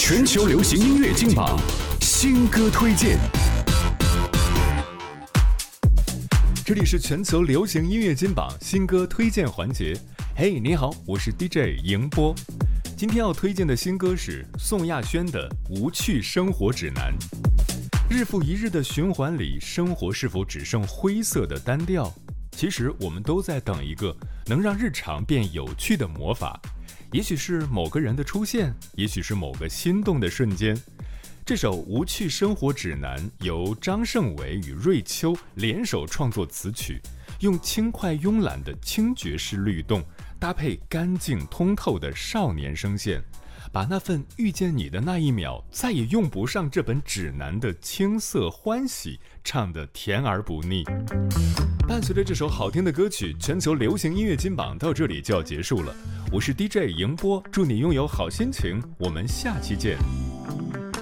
全球流行音乐金榜新歌推荐。这里是全球流行音乐金榜新歌推荐环节。嘿，你好，我是 DJ 迎波。今天要推荐的新歌是宋亚轩的《无趣生活指南》。日复一日的循环里，生活是否只剩灰色的单调？其实我们都在等一个能让日常变有趣的魔法，也许是某个人的出现，也许是某个心动的瞬间。这首《无趣生活指南》由张胜伟与瑞秋联手创作词曲，用轻快慵懒的轻爵士律动，搭配干净通透的少年声线，把那份遇见你的那一秒再也用不上这本指南的青涩欢喜唱得甜而不腻。伴随着这首好听的歌曲，全球流行音乐金榜到这里就要结束了。我是 DJ 迎波，祝你拥有好心情，我们下期见。